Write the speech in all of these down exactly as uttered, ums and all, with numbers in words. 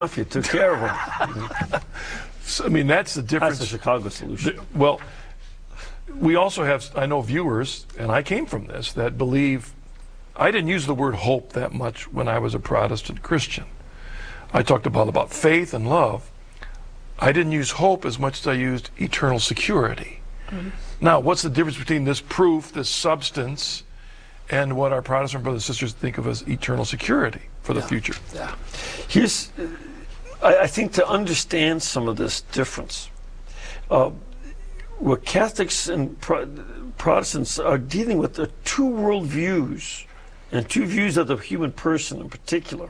You took care of them. So, I mean, that's the difference. That's the Chicago solution. The, well, we also have, I know viewers, and I came from this, that believe, I didn't use the word hope that much when I was a Protestant Christian. I talked about, about faith and love. I didn't use hope as much as I used eternal security. Mm-hmm. Now, what's the difference between this proof, this substance, and what our Protestant brothers and sisters think of as eternal security for the yeah. future? Yeah. Here's, I, I think to understand some of this difference, uh, what Catholics and Pro Protestants are dealing with are two worldviews, and two views of the human person in particular.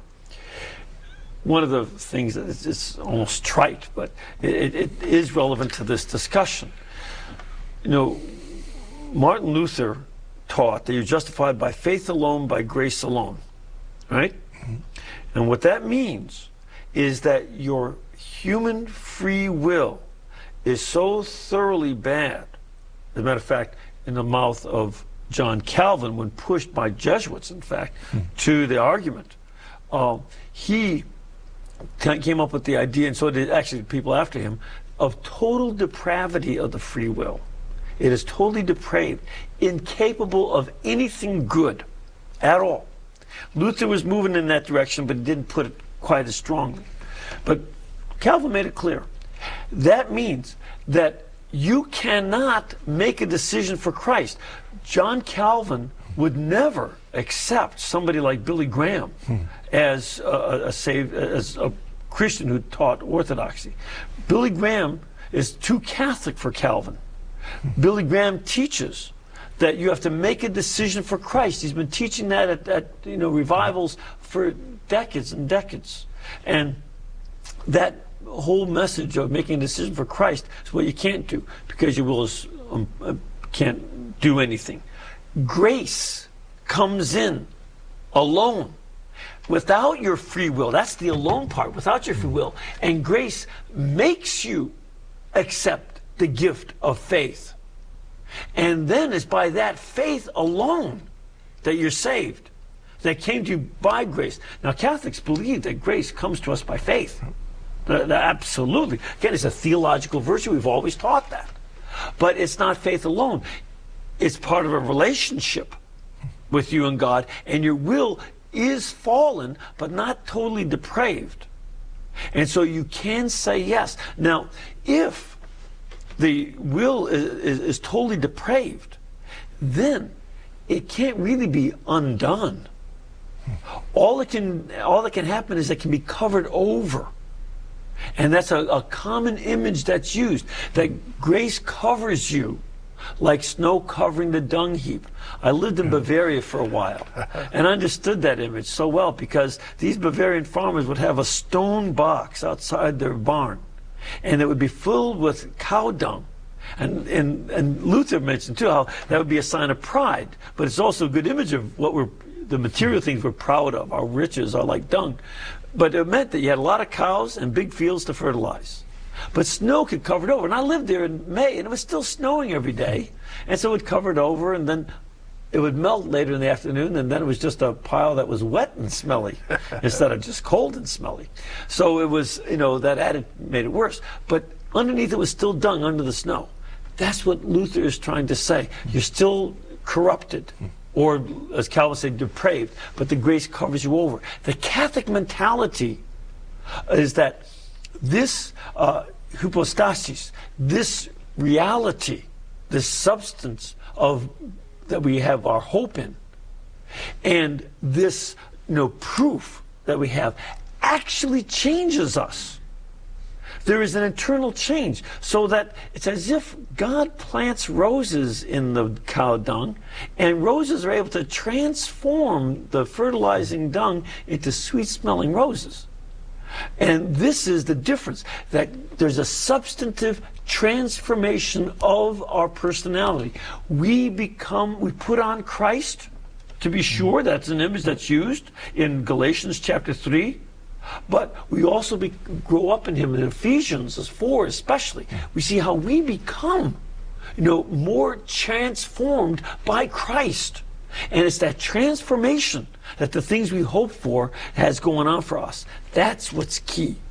One of the things that is, is almost trite, but it, it is relevant to this discussion. You know, Martin Luther taught that you're justified by faith alone, by grace alone, right? Mm-hmm. And what that means is that your human free will is so thoroughly bad. As a matter of fact, in the mouth of John Calvin, when pushed by Jesuits, in fact, mm-hmm. to the argument, uh, he came up with the idea, and so did actually people after him, of total depravity of the free will. It is totally depraved, incapable of anything good at all. Luther was moving in that direction, but he didn't put it quite as strongly. But Calvin made it clear. That means that you cannot make a decision for Christ. John Calvin would never accept somebody like Billy Graham hmm. as a, a, saved, as a Christian who taught orthodoxy. Billy Graham is too Catholic for Calvin. Billy Graham teaches that you have to make a decision for Christ. He's been teaching that at, at you know revivals for decades and decades. And that whole message of making a decision for Christ is what you can't do, because you will um, can't do anything. Grace comes in alone, without your free will. That's the alone part, without your free will. And grace makes you accept the gift of faith. And then it's by that faith alone that you're saved, that came to you by grace. Now, Catholics believe that grace comes to us by faith. Uh, absolutely. Again, it's a theological virtue. We've always taught that. But it's not faith alone. It's part of a relationship with you and God, and your will is fallen, but not totally depraved. And so you can say yes. Now, if the will is, is, is totally depraved, then it can't really be undone. All that can, all that can happen is it can be covered over. And that's a, a common image that's used, that grace covers you like snow covering the dung heap. I lived in Bavaria for a while and understood that image so well, because these Bavarian farmers would have a stone box outside their barn, and it would be filled with cow dung. And, and, and Luther mentioned too how that would be a sign of pride, but it's also a good image of what we're, the material things we're proud of. Our riches are like dung. But it meant that you had a lot of cows and big fields to fertilize. But snow could cover it over. And I lived there in May, and it was still snowing every day. And so it would cover it over, and then it would melt later in the afternoon, and then it was just a pile that was wet and smelly instead of just cold and smelly. So it was, you know, that added made it worse. But underneath it was still dung under the snow. That's what Luther is trying to say. You're still corrupted, or as Calvin said, depraved, but the grace covers you over. The Catholic mentality is that this uh, hypostasis, this reality, this substance of that we have our hope in, and this you know, proof that we have actually changes us. There is an internal change, so that it's as if God plants roses in the cow dung, and roses are able to transform the fertilizing dung into sweet-smelling roses. And this is the difference, that there's a substantive transformation of our personality. We become, we put on Christ, to be sure. That's an image that's used in Galatians chapter three. But we also be, grow up in him. In Ephesians four especially, we see how we become, you know, more transformed by Christ. And it's that transformation that the things we hope for has going on for us. That's what's key.